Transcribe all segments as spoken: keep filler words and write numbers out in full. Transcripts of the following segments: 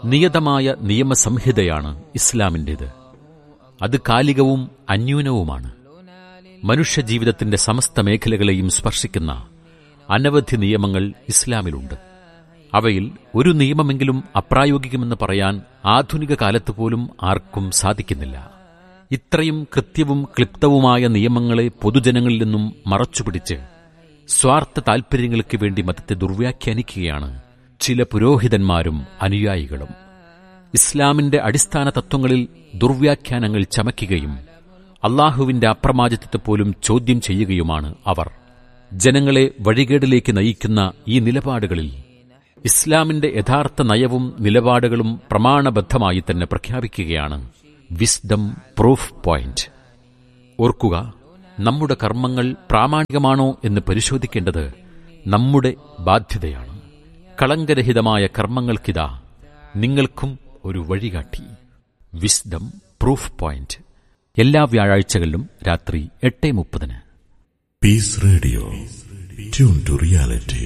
നിയതമായ നിയമസംഹിതയാണ് ഇസ്ലാമിൻ്റേത്. അത് കാലികവും അന്യൂനവുമാണ്. മനുഷ്യജീവിതത്തിന്റെ സമസ്ത മേഖലകളെയും സ്പർശിക്കുന്ന അനവധി നിയമങ്ങൾ ഇസ്ലാമിലുണ്ട്. അവയിൽ ഒരു നിയമമെങ്കിലും അപ്രായോഗികമെന്ന് പറയാൻ ആധുനിക കാലത്ത് പോലും ആർക്കും സാധിക്കുന്നില്ല. ഇത്രയും കൃത്യവും ക്ലിപ്തവുമായ നിയമങ്ങളെ പൊതുജനങ്ങളിൽ നിന്നും മറച്ചുപിടിച്ച് സ്വാർത്ഥ താൽപര്യങ്ങൾക്ക് വേണ്ടി മതത്തെ ദുർവ്യാഖ്യാനിക്കുകയാണ് ചില പുരോഹിതന്മാരും അനുയായികളും. ഇസ്ലാമിന്റെ അടിസ്ഥാന തത്വങ്ങളിൽ ദുർവ്യാഖ്യാനങ്ങൾ ചമയ്ക്കുകയും അള്ളാഹുവിന്റെ അപ്രമാദിത്വത്തെ പോലും ചോദ്യം ചെയ്യുകയുമാണ് അവർ. ജനങ്ങളെ വഴികേടിലേക്ക് നയിക്കുന്ന ഈ നിലപാടുകളിൽ ഇസ്ലാമിന്റെ യഥാർത്ഥ നയവും നിലപാടുകളും പ്രമാണബദ്ധമായി തന്നെ പ്രഖ്യാപിക്കുകയാണ് വിസ്ഡം പ്രൂഫ് പോയിന്റ്. ഓർക്കുക, നമ്മുടെ കർമ്മങ്ങൾ പ്രാമാണികമാണോ എന്ന് പരിശോധിക്കേണ്ടത് നമ്മുടെ ബാധ്യതയാണ്. കളങ്കരഹിതമായ കർമ്മങ്ങൾക്കിതാ നിങ്ങൾക്കും ഒരു വഴികാട്ടി. വിസ്ഡം പ്രൂഫ് പോയിന്റ് എല്ലാ വ്യാഴാഴ്ചകളിലും രാത്രി എട്ട് മുപ്പതിന്. Piece radio, tune to reality.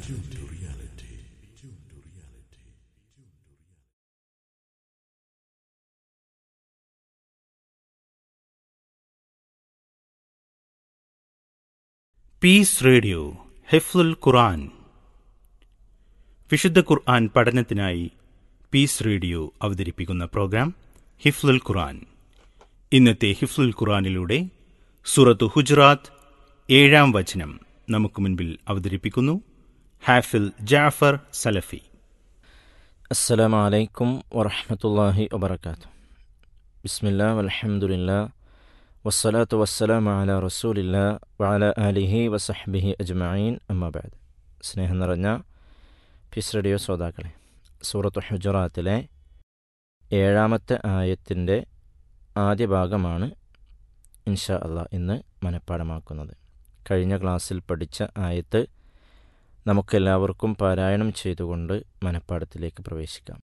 Piece radio ഹിഫ്ളുൽ ഖുർആൻ. വിശുദ്ധ ഖുർആൻ പഠനത്തിനായി പീസ് റേഡിയോ അവതരിപ്പിക്കുന്ന പ്രോഗ്രാം ഹിഫ്ളുൽ ഖുർആൻ. ഇന്നത്തെ ഹിഫ്ളുൽ ഖുർആനിലൂടെ സൂറത്തു ഹുജറാത്ത് ഏഴാം വചനം നമുക്ക് മുൻപിൽ അവതരിപ്പിക്കുന്നു ഹാഫിൽ ജാഫർ സലഫി. അസ്സലാമു അലൈക്കും വറഹ്മത്തുള്ളാഹി വബറകാതുഹു. ബിസ്മില്ലാ വൽഹംദുലില്ലാ വസ്സലാത്തു വസ്സലാമു അലാ റസൂലില്ലാ വഅലാ ആലിഹി വസഹ്ബിഹി അജ്മഈൻ, അമ്മാ ബഅദ്. സ്നേഹം നിറഞ്ഞ പീസ് റേഡിയോ ശ്രോതാക്കളെ, സൂറത്തു ഹുജറാത്തിലെ ഏഴാമത്തെ ആയത്തിൻ്റെ ആദ്യ ഭാഗമാണ് ഇൻഷാ അല്ലാഹ് ഇന്ന് മനഃപ്പാഠമാക്കുന്നത്. കഴിഞ്ഞ ക്ലാസ്സിൽ പഠിച്ച ആയത്ത് നമുക്കെല്ലാവർക്കും പാരായണം ചെയ്തുകൊണ്ട് മനഃപ്പാഠത്തിലേക്ക് പ്രവേശിക്കാം.